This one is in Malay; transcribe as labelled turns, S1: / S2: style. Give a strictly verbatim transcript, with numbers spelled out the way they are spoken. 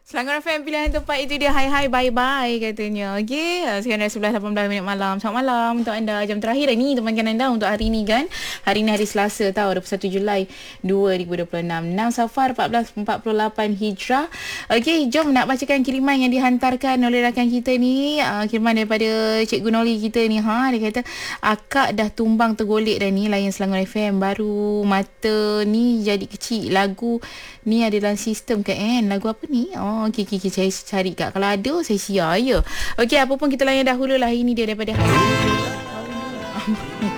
S1: Selangor F M pilihan tempat itu dia. Hai hai bye bye katanya. Okey, uh, sekarang dah sebelas lapan belas minit malam. Selamat malam untuk anda. Jam terakhir ni temankan anda untuk hari ni kan. Hari ni hari Selasa tau, dua puluh satu Julai dua ribu dua puluh enam. enam Safar empat belas empat puluh lapan Hijrah. Okey, jom nak bacakan kiriman yang dihantarkan oleh rakan kita ni. Uh, kiriman daripada Cikgu Noli kita ni. Ha, dia kata akak dah tumbang tergolek dah ni layan Selangor F M. Baru mata ni jadi kecil. Lagu ni ada dalam sistem ke kan? Lagu apa ni? Oh, okey, okey, okey. Saya cari kat. Kalau ada, saya share ya. Okey, apa pun kita layan dahulu lah. Ini dia daripada hari